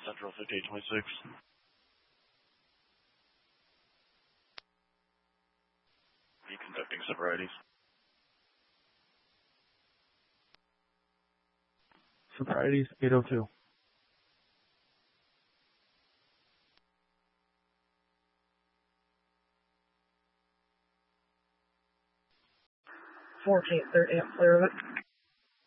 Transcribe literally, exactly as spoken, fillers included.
Central fifty-eight twenty-six. Be conducting sobrieties. Sobrieties eight oh two. fourteenth, third amp, clear of it.